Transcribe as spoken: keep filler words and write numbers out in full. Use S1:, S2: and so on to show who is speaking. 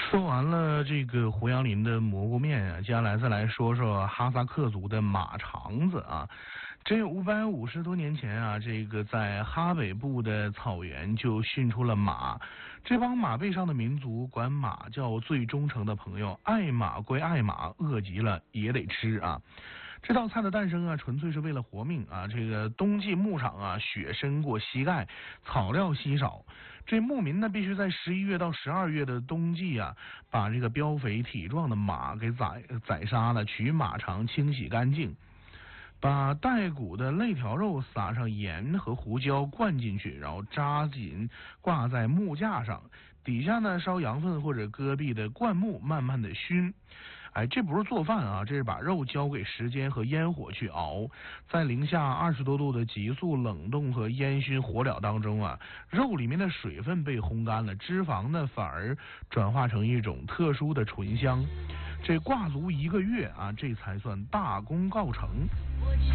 S1: 说完了这个胡杨林的蘑菇面啊，接下来再来说说哈萨克族的马肠子啊。这五百五十多年前啊，这个在哈北部的草原就训出了马。这帮马背上的民族管马叫最忠诚的朋友，爱马归爱马，饿极了也得吃啊。这道菜的诞生啊，纯粹是为了活命啊！这个冬季牧场啊，雪深过膝盖，草料稀少，这牧民呢必须在十一月到十二月的冬季啊，把这个膘肥体壮的马给宰宰杀了，取马肠清洗干净。把带骨的肋条肉撒上盐和胡椒灌进去，然后扎紧挂在木架上，底下呢烧羊粪或者戈壁的灌木，慢慢的熏。哎，这不是做饭啊，这是把肉交给时间和烟火去熬，在零下二十多度的急速冷冻和烟熏火燎当中啊，肉里面的水分被烘干了，脂肪呢反而转化成一种特殊的醇香。这挂足一个月啊，这才算大功告成。